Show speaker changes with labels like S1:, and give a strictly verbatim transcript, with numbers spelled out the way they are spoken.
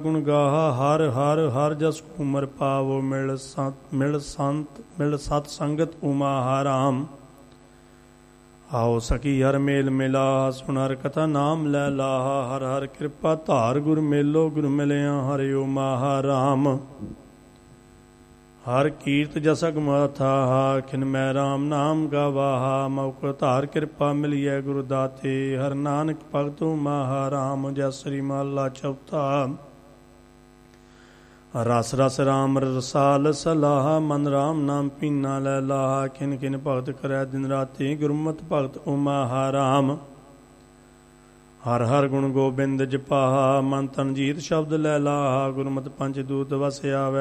S1: ਗੁਣ ਗਾਹਾ ਹਰ ਹਰ ਹਰ ਜਸ ਉਮਰ ਪਾਵੋ ਮਿਲ ਸੰਤ ਮਿਲ ਸੰਤ ਮਿਲ ਸਤ ਸੰਗਤ ਉਮਾ ਹਰਾਮ। ਆਓ ਸਖੀ ਹਰ ਮੇਲ ਮਿਲਾ ਸੁਣ ਹਰ ਕਥਾ ਨਾਮ ਲੈ ਲਾਹਾ। ਹਰ ਹਰ ਕਿਰਪਾ ਧਾਰ ਗੁਰ ਮੇਲੋ ਗੁਰ ਮਿਲਿਆ ਹਰਿ ਉਮਾ ਰਾਮ। ਹਰ ਕੀਰਤ ਜਸਗ ਮਥਾਹਾ ਖਿਨ ਮੈਂ ਰਾਮ ਨਾਮ ਗਵਾਹਾ। ਮੌਕ ਧਾਰ ਕਿਰਪਾ ਮਿਲੀਐ ਗੁਰ ਦਾਤੇ ਹਰ ਨਾਨਕ ਭਗਤ ਉਮਾ ਰਾਮ। ਜੈ ਸ੍ਰੀ ਮਹਲਾ ਚੌਥਾ। ਰਸ ਰਸ ਰਾਮ ਰਸਾਲ ਸਲਾਹਾ ਮਨ ਰਾਮ ਨਾਮ ਪੀਨਾ ਲੈ ਲਾਹਾ। ਖਿਨ ਖਿਨ ਭਗਤ ਕਰੈ ਦਿਨ ਰਾਤੀ ਗੁਰਮਤਿ ਭਗਤ ਉਮਾ ਰਾਮ। ਹਰ ਹਰ ਗੁਣ ਗੋਬਿੰਦ ਜਪਾਹਾ ਮਨ ਤਨ ਜੀਤ ਸ਼ਬਦ ਲੈ ਲਾਹਾ। ਗੁਰਮਤਿ ਪੰਚ ਦੂਤ ਵਸ ਆਵੈ